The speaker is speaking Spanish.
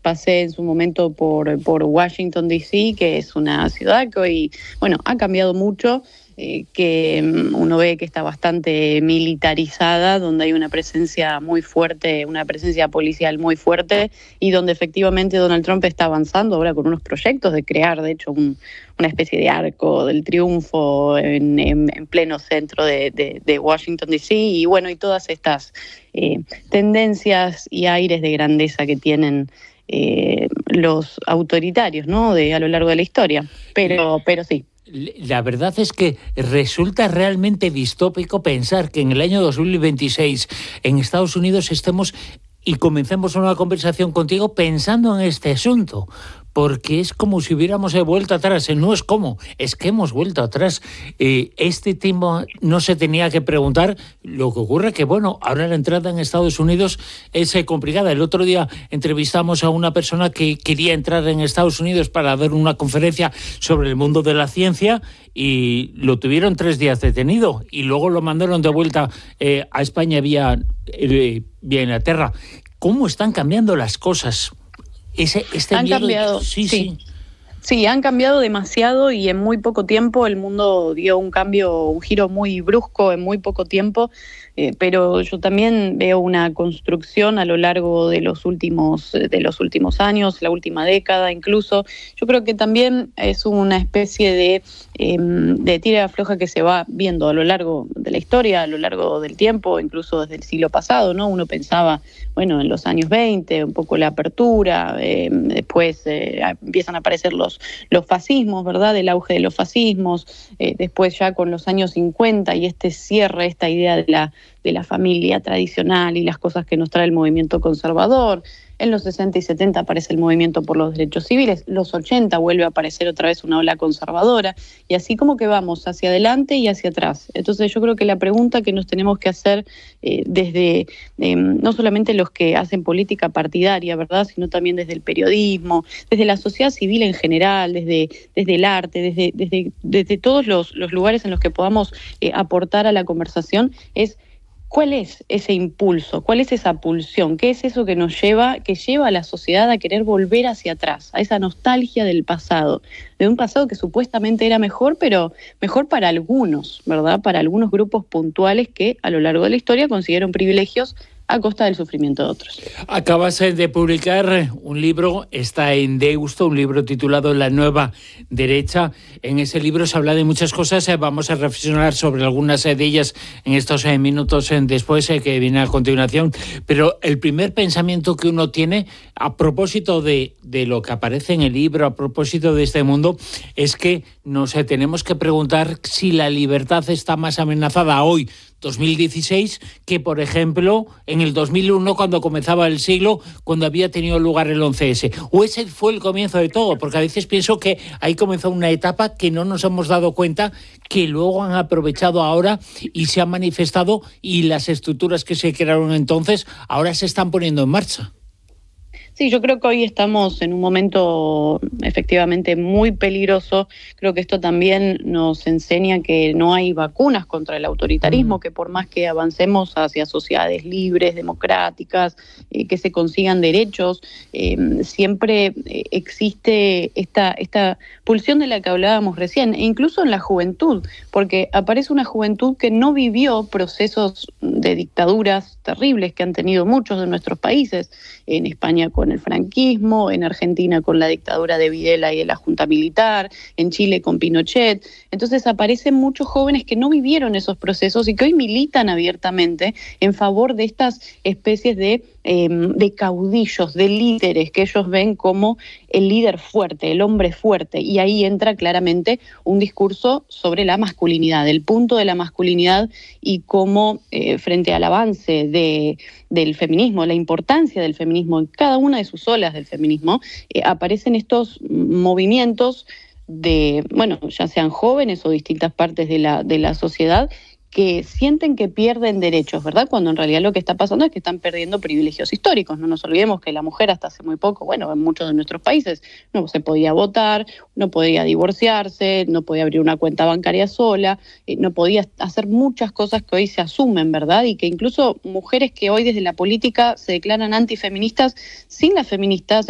pasé en su momento por Washington, D.C., que es una ciudad que hoy, bueno, ha cambiado mucho, que uno ve que está bastante militarizada, donde hay una presencia muy fuerte, una presencia policial muy fuerte, y donde efectivamente Donald Trump está avanzando ahora con unos proyectos de crear, de hecho, una especie de arco del triunfo en pleno centro de Washington, D.C., y bueno, y todas estas tendencias y aires de grandeza que tienen los autoritarios, ¿no?, a lo largo de la historia, pero sí. La verdad es que resulta realmente distópico pensar que en el año 2026 en Estados Unidos estemos y comencemos una conversación contigo pensando en este asunto, porque es como si hubiéramos vuelto atrás. No es como, es que hemos vuelto atrás. Este tema no se tenía que preguntar. Lo que ocurre que, bueno, ahora la entrada en Estados Unidos es complicada. El otro día entrevistamos a una persona que quería entrar en Estados Unidos para dar una conferencia sobre el mundo de la ciencia y lo tuvieron 3 días detenido y luego lo mandaron de vuelta a España vía Inglaterra. ¿Cómo están cambiando las cosas? Han cambiado, sí. Sí, han cambiado demasiado y en muy poco tiempo el mundo dio un giro muy brusco en muy poco tiempo, pero yo también veo una construcción a lo largo de los últimos años, la última década incluso. Yo creo que también es una especie de tira y afloja que se va viendo a lo largo de la historia, a lo largo del tiempo, incluso desde el siglo pasado, ¿no? Uno pensaba, bueno, en los años 20, un poco la apertura, después empiezan a aparecer los fascismos, ¿verdad?, el auge de los fascismos, después ya con los años 50 y este cierre, esta idea de la familia tradicional y las cosas que nos trae el movimiento conservador. En los 60 y 70 aparece el movimiento por los derechos civiles, los 80 vuelve a aparecer otra vez una ola conservadora, y así como que vamos hacia adelante y hacia atrás. Entonces yo creo que la pregunta que nos tenemos que hacer desde, no solamente los que hacen política partidaria, ¿verdad?, sino también desde el periodismo, desde la sociedad civil en general, desde el arte, desde todos los lugares en los que podamos aportar a la conversación, es ¿cuál es ese impulso? ¿Cuál es esa pulsión? ¿Qué es eso que lleva a la sociedad a querer volver hacia atrás, a esa nostalgia del pasado, de un pasado que supuestamente era mejor, pero mejor para algunos, ¿verdad?, para algunos grupos puntuales que a lo largo de la historia consiguieron privilegios a costa del sufrimiento de otros. Acabas de publicar un libro, está en Deusto, un libro titulado La Nueva Derecha. En ese libro se habla de muchas cosas, vamos a reflexionar sobre algunas de ellas en estos minutos después, que viene a continuación. Pero el primer pensamiento que uno tiene a propósito de lo que aparece en el libro, a propósito de este mundo, es que nos tenemos que preguntar si la libertad está más amenazada hoy, 2016, que por ejemplo en el 2001, cuando comenzaba el siglo, cuando había tenido lugar el 11S. O ese fue el comienzo de todo, porque a veces pienso que ahí comenzó una etapa que no nos hemos dado cuenta, que luego han aprovechado ahora y se han manifestado, y las estructuras que se crearon entonces ahora se están poniendo en marcha. Sí, yo creo que hoy estamos en un momento efectivamente muy peligroso. Creo que esto también nos enseña que no hay vacunas contra el autoritarismo, que por más que avancemos hacia sociedades libres, democráticas, que se consigan derechos, siempre existe esta pulsión de la que hablábamos recién, e incluso en la juventud, porque aparece una juventud que no vivió procesos de dictaduras terribles que han tenido muchos de nuestros países, en España con el franquismo, en Argentina con la dictadura de Videla y de la Junta Militar, en Chile con Pinochet. Entonces aparecen muchos jóvenes que no vivieron esos procesos y que hoy militan abiertamente en favor de estas especies de caudillos, de líderes que ellos ven como el líder fuerte, el hombre fuerte, y ahí entra claramente un discurso sobre la masculinidad, el punto de la masculinidad y cómo frente al avance del feminismo, la importancia del feminismo en cada una de sus olas del feminismo, aparecen estos movimientos de, bueno, ya sean jóvenes o distintas partes de la sociedad, que sienten que pierden derechos, ¿verdad?, cuando en realidad lo que está pasando es que están perdiendo privilegios históricos. No nos olvidemos que la mujer hasta hace muy poco, bueno, en muchos de nuestros países no se podía votar, no podía divorciarse, no podía abrir una cuenta bancaria sola, no podía hacer muchas cosas que hoy se asumen, ¿verdad?, y que incluso mujeres que hoy desde la política se declaran antifeministas, sin las feministas